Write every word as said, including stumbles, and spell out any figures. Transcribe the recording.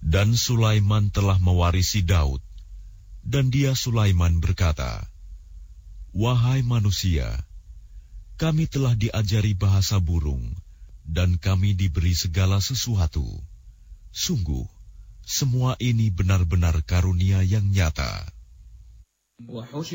Dan Sulaiman telah mewarisi Daud, dan dia Sulaiman berkata, "Wahai manusia, kami telah diajari bahasa burung, dan kami diberi segala sesuatu. Sungguh, semua ini benar-benar karunia yang nyata."